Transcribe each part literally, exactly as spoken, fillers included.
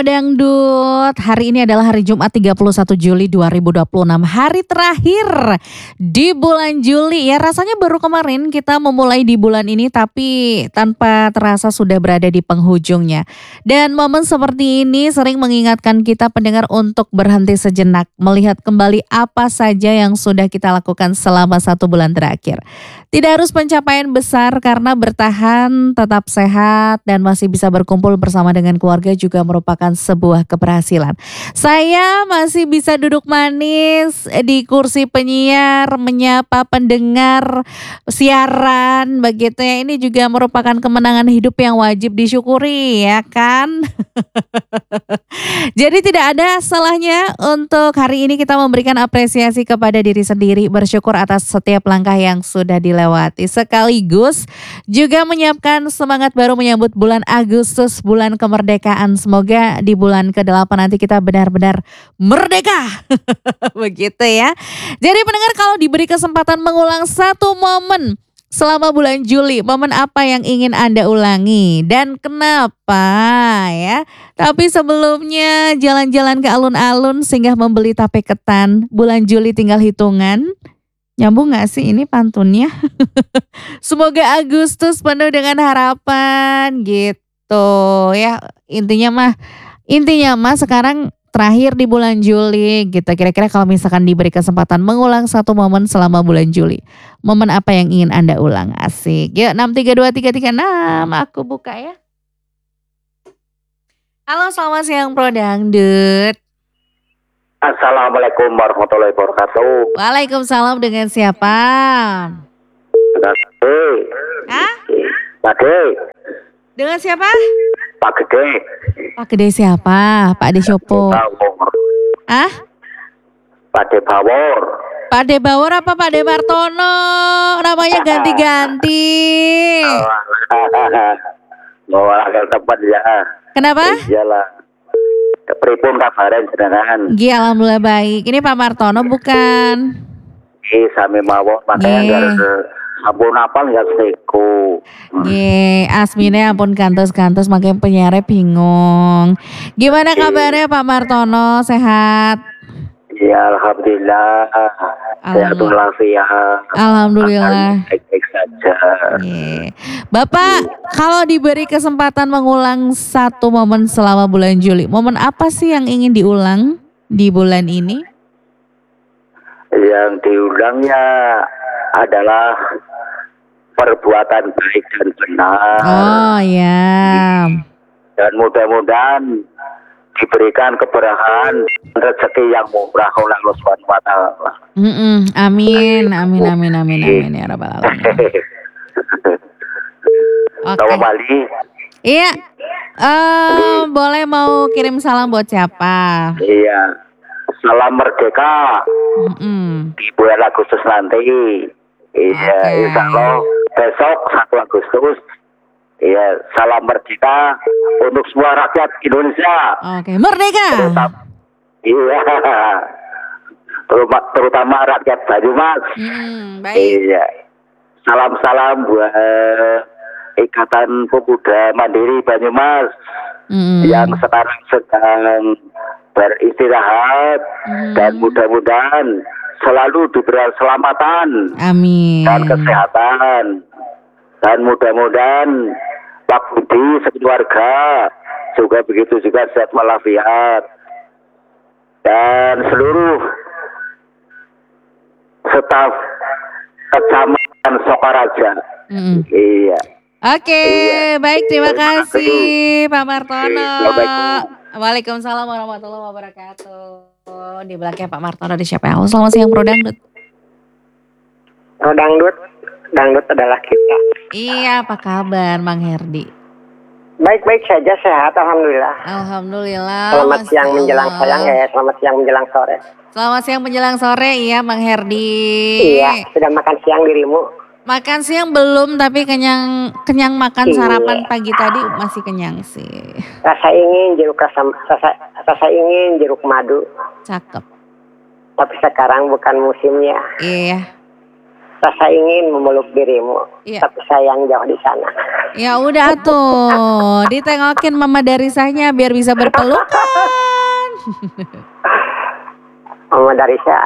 Dangdut, hari ini adalah hari Jumat tiga puluh satu Juli dua ribu dua puluh enam, hari terakhir di bulan Juli ya. Rasanya baru kemarin kita memulai di bulan ini tapi tanpa terasa sudah berada di penghujungnya. Dan momen seperti ini sering mengingatkan kita pendengar untuk berhenti sejenak, melihat kembali apa saja yang sudah kita lakukan selama satu bulan terakhir. Tidak harus pencapaian besar karena bertahan, tetap sehat dan masih bisa berkumpul bersama dengan keluarga juga merupakan sebuah keberhasilan. Saya masih bisa duduk manis di kursi penyiar, menyapa pendengar siaran begitu ya. Ini juga merupakan kemenangan hidup yang wajib disyukuri ya kan. Jadi tidak ada salahnya untuk hari ini kita memberikan apresiasi kepada diri sendiri, bersyukur atas setiap langkah yang sudah dilewati. Sekaligus juga menyiapkan semangat baru menyambut bulan Agustus, bulan kemerdekaan. Semoga di bulan kedelapan nanti kita benar-benar merdeka. Begitu ya. Jadi pendengar, kalau diberi kesempatan mengulang satu momen selama bulan Juli, momen apa yang ingin Anda ulangi dan kenapa ya? Tapi sebelumnya jalan-jalan ke alun-alun singgah membeli tape ketan. Bulan Juli tinggal hitungan. Nyambung gak sih ini pantunnya? Semoga Agustus penuh dengan harapan gitu ya. Intinya mah, intinya mah sekarang terakhir di bulan Juli gitu. Kira-kira kalau misalkan diberi kesempatan mengulang satu momen selama bulan Juli, momen apa yang ingin Anda ulang? Asik. Yuk enam tiga dua tiga tiga enam, aku buka ya. Halo, selamat siang Pro Dangdut. Assalamualaikum warahmatullahi wabarakatuh. Waalaikumsalam, dengan siapa? Gede. Hah? Gede. Dengan siapa? Pak Gede. Pak Gede siapa? Pak De Syopo. Ah? Pak De Bawor. Pak De Bawor apa Pak De Martono? Namanya ganti-ganti. Mau agak tempat ya. Kenapa? Iyalah. Pripun kabaran jenengan? Nggih, alhamdulillah baik. Ini Pak Martono bukan? Nggih, sami mawon makanya ngger sampun apal ya seku. Nggih, asmine ampun gantos-gantos makanya penyiarnya bingung. Gimana kabarnya Pak Martono, sehat? Ya alhamdulillah. Sehat walafiat. Alhamdulillah. Baik-baik saja. Nggih. Bapak, kalau diberi kesempatan mengulang satu momen selama bulan Juli, momen apa sih yang ingin diulang di bulan ini? Yang diulangnya adalah perbuatan baik dan benar. Oh ya. Dan mudah-mudahan diberikan keberkahan rezeki yang murah oleh Allah Subhanahu wa taala. Mm-mm. Amin, amin, amin, amin, amin ya rabbal alamin. Oke. Okay. Bali. Iya. Uh, boleh mau kirim salam buat siapa? Iya. Salam merdeka. Mm-mm. Di bulan Agustus nanti. Iya, okay. Insya Allah besok satu Agustus. Iya, salam merdeka untuk semua rakyat Indonesia. Oke, okay. Merdeka. Terutama, iya, terutama, terutama rakyat Banyumas. Hmm, baik. Iya, salam-salam buat Ikatan Pemuda Mandiri Banyumas hmm. yang sekarang sedang beristirahat hmm. dan mudah-mudahan selalu diberi keselamatan. Amin. Dan kesehatan. Dan mudah-mudahan Pak Budi sekeluarga juga begitu juga sehat walafiat. Dan seluruh staf Kecamatan Sokaraja. Mm. Iya. Oke, iya. Baik, terima, terima kasih, kasih Pak Martono. Waalaikumsalam warahmatullahi wabarakatuh. Di belakangnya Pak Martono di siapa? Halo, selamat siang Pro Dangdut. Pro Dangdut. Dangdut adalah kita. Iya, apa kabar Mang Herdi? Baik-baik saja, sehat alhamdulillah. Alhamdulillah. Selamat Mas siang menjelang siang ya, selamat siang menjelang sore. Selamat siang menjelang sore, iya Mang Herdi. Iya, sudah makan siang dirimu? Makan siang belum, tapi kenyang kenyang makan iya. Sarapan pagi tadi masih kenyang sih. Rasa ingin jeruk rasa, rasa, rasa ingin jeruk madu. Cakep. Tapi sekarang bukan musimnya. Iya. rasa ingin memeluk dirimu, Iya. tapi sayang jauh di sana. Ya udah tuh, ditengokin Mama Darisanya biar bisa berpelukan. Mama Darisa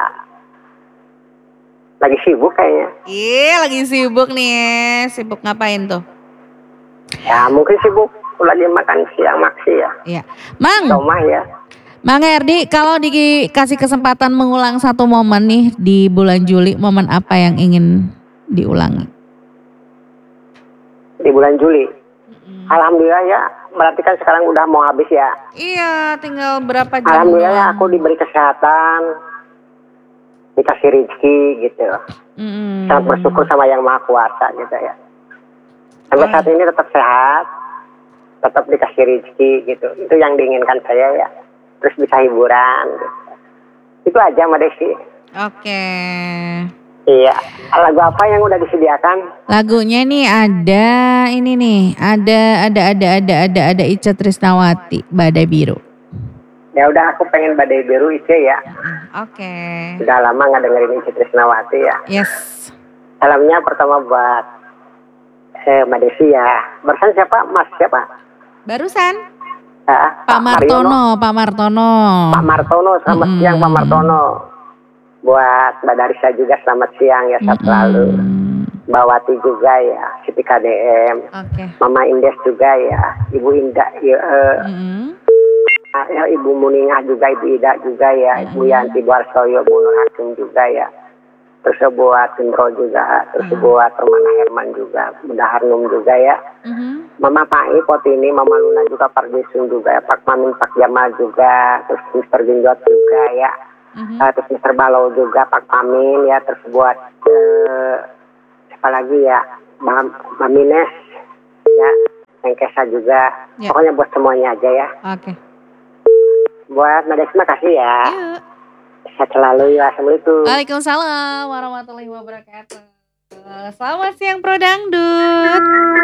lagi sibuk kayaknya. Iya, lagi sibuk nih. Sibuk ngapain tuh? Ya mungkin sibuk lagi makan siang maksi ya. Iya. Mang, Rumah ya. Mang Erdi, kalau dikasih kesempatan mengulang satu momen nih di bulan Juli, momen apa yang ingin diulangi? Di bulan Juli. Mm-hmm. Alhamdulillah ya, berarti kan sekarang udah mau habis ya. Iya, tinggal berapa jam. Alhamdulillah ya, aku diberi kesehatan, dikasih rezeki gitu. Mm-hmm. Sangat bersyukur sama Yang Maha Kuasa gitu ya. Sampai oh. saat ini tetap sehat, tetap dikasih rezeki gitu. Itu yang diinginkan saya ya. Terus bisa hiburan gitu. Itu aja Mbak Desi. Oke. Iya. Lagu apa yang udah disediakan? Lagunya nih ada ini nih, ada ada ada ada ada ada Ica Trisnawati, Badai Biru. Ya udah, aku pengen Badai Biru Ica ya. Oke. Okay. Udah lama nggak dengerin Ica Trisnawati ya. Yes. Salamnya pertama buat eh, Mbak Desi ya. Barusan siapa? Mas siapa? Barusan. Ah, Pak, Pak Martono, Pak Martono. Pak Martono, selamat hmm. siang Pak Martono. Buat Mbak Darisa juga selamat siang ya, sehat selalu. Hmm. Mbak Wati juga ya, Siti K D M. Okay. Mama Indes juga ya, Ibu Indah, ya, uh, hmm. ya, Ibu Muningah juga, Ibu Ida juga ya, hmm. Ibu Yanti Buarsoyo, Bu Nur Hakim juga ya. Terus buat Indro juga, terus uh-huh. buat Romana Herman juga, Bunda Harnum juga ya. Uh-huh. Mama Pai, Potini, Mama Luna juga, Pak Desun juga ya, Pak Mamin, Pak Jamal juga, terus mister Genjot juga ya. Uh-huh. Uh, terus mister Balo juga, Pak Pamin ya, terus buat uh, siapa lagi ya, Mam Mamines ya, yang Kesa juga. Yeah. Pokoknya buat semuanya aja ya. Oke. Okay. Buat Mbak Desi, makasih ya. Yeah. Sehat selalu ya, assalamualaikum. Waalaikumsalam warahmatullahi wabarakatuh. Selamat siang Pro Dangdut.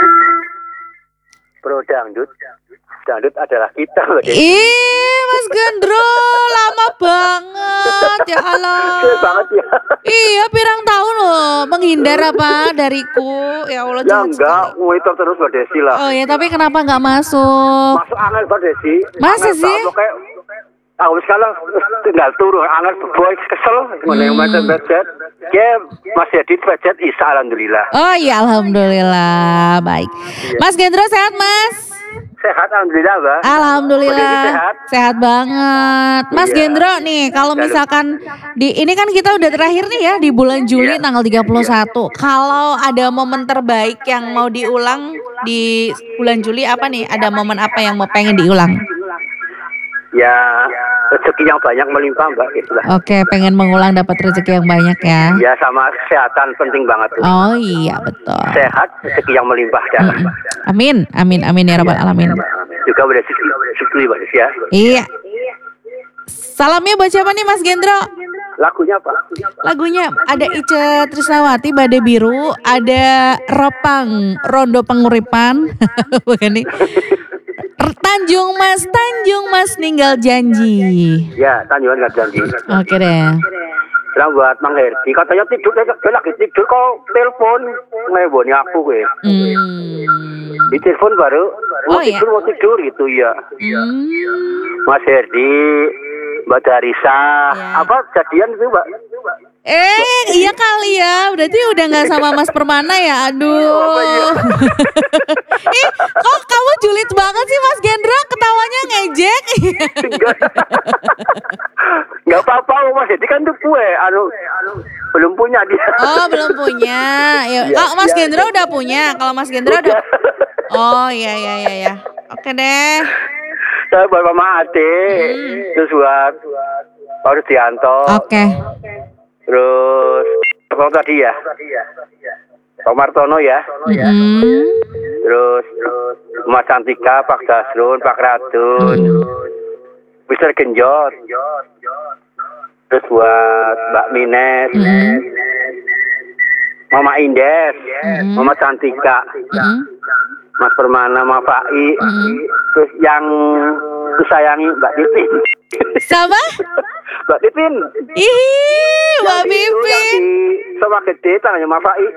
Pro Dangdut, Dangdut adalah kita. Ih, Mas Gendro, lama banget ya Allah. Iya banget ya. Iya, pirang tahun loh menghindar apa dariku. Ya Allah. Ya enggak, monitor terus Mbak Desi lah. Oh ya, tapi kenapa enggak masuk? Masuk angin Mbak Desi. Masa sih? Aku sekarang tinggal turun, anak boy kesel, gimana yang macam budget, ya masih edit budget, isa alhamdulillah. Oh iya alhamdulillah, baik. Iya. Mas Gendro sehat Mas? Sehat alhamdulillah Mbak. Alhamdulillah, sehat? Sehat banget. Mas iya. Gendro nih, kalau misalkan di ini kan kita udah terakhir nih ya di bulan Juli iya. tanggal tiga puluh satu. Iya. Kalau ada momen terbaik yang mau diulang di bulan Juli apa nih? Ada momen apa yang mau pengen diulang? Ya rezeki yang banyak melimpah Mbak itulah. Oke, pengen mengulang dapat rezeki yang banyak ya. Ya sama kesehatan penting banget tuh. Oh iya betul. Sehat, rezeki yang melimpah dan. Hmm. Amin, amin, amin ya rabbal alamin. Juga udah syukur Mbak ya. Iya. Salamnya buat siapa nih Mas Gendro? Lagunya apa? Lagunya ada Ica Trisnawati, Badai Biru, ada Ropang, Rondo Penguripan, bukan nih? Tanjung Mas, Tanjung Mas ninggal janji. Ya, Tanjung Mas ninggal janji. Oke deh. Sekarang buat Mang Herdi, katanya tidur, dia lagi tidur kok telepon ngeboni aku gue. Hmm. Di telepon baru, mau oh, tidur, iya? mau tidur gitu ya. Hmm. Mas Herdi, Mbak Darisa, ya. Apa jadian itu Mbak? Eh iya kali ya, berarti udah gak sama Mas Permana ya, aduh. Ih kok kamu julid banget sih Mas Gendro, ketawanya ngejek. Gak apa-apa Mas, jadi kan tuh kue, anu, belum punya dia. Oh belum punya, ya, ya, oh, Mas ya, Gendro ya. Udah punya, kalau Mas Gendro udah. Oh iya iya iya ya, oke deh. Saya buat Mama Ade, hmm. terus buat Pak Rudianto. Oke. Okay. Terus apa tadi ya? Pak Martono ya. Mm-hmm. Terus terus Mas Santika, Pak Dasrun, Pak Radun, mm-hmm. mister Genjot. Terus buat Mbak Mines, mm-hmm. Mama Indes, mm-hmm. Mama Santika, mm-hmm. Mas Permana, Mama Fai, mm-hmm. terus yang kusayangi Mbak Titin. Sama? Mbak Titin. Ih, Mbak Pipi. Sama gede tangannya Mas Fai.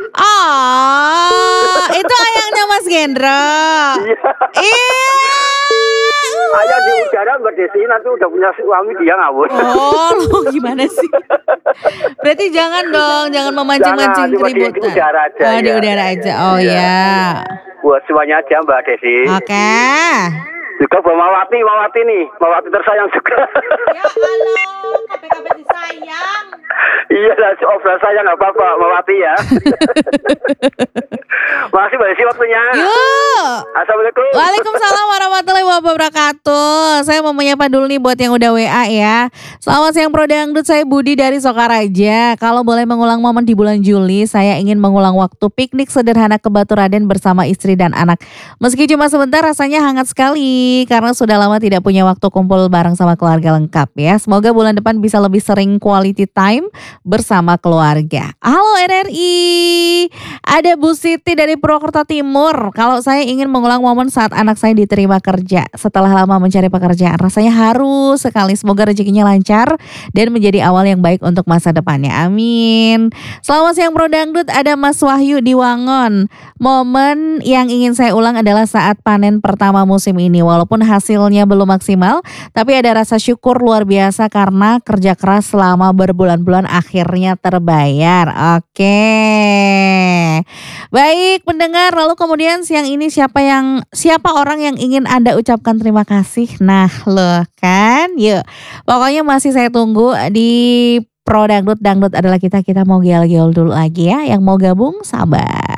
Ah, itu ayangnya Mas Gendro. Iya. Ayah di udara Mbak Desi nanti udah punya suami dia ngawur. Oh, lo gimana sih? Berarti jangan dong, jangan memancing-mancing keributan. Di udara aja. Oh, di udara aja. Oh ya. Buat semuanya aja Mbak Desi. Oke. Juga buat Mawati, Mawati nih, Mawati tersayang juga. Ya halo, K P K P disayang. Iya lah, obrolan saya nggak apa-apa, Mawati ya. Makasih Mbak Desi waktunya. Yuk. Assalamualaikum. Waalaikumsalam warahmatullahi wabarakatuh. Saya mau menyapa dulu nih buat yang udah W A ya. Selamat siang Pro Dangdut, saya Budi dari Sokaraja. Kalau boleh mengulang momen di bulan Juli, saya ingin mengulang waktu piknik sederhana ke Batu Raden bersama istri dan anak. Meski cuma sebentar, rasanya hangat sekali karena sudah lama tidak punya waktu kumpul bareng sama keluarga lengkap ya. Semoga bulan depan bisa lebih sering quality time bersama keluarga. Halo R R I, ada Bu Siti dari Purwokerto Timur. Kalau saya ingin mengulang momen saat anak saya diterima kerja setelah lama mencari pekerjaan, rasanya haru sekali. Semoga rezekinya lancar dan menjadi awal yang baik untuk masa depannya. Amin. Selamat siang Pro Dangdut, ada Mas Wahyu di Wangon. Momen yang ingin saya ulang adalah saat panen pertama musim ini. Walaupun hasilnya belum maksimal, tapi ada rasa syukur luar biasa karena kerja keras selama berbulan-bulan akhirnya terbayar. Oke. Baik pendengar, lalu kemudian siang ini siapa yang siapa orang yang ingin Anda ucapkan terima kasih? Nah loh kan, yuk. Pokoknya masih saya tunggu di Pro Dangdut. Dangdut adalah kita, kita mau geol-geol dulu lagi ya. Yang mau gabung sabar.